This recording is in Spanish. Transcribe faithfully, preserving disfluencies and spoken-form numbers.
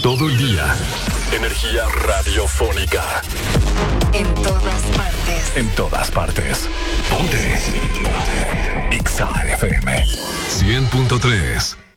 todo el día. Energía radiofónica. En todas partes. En todas partes. Ponte. Ponte. X A F M. cien punto tres.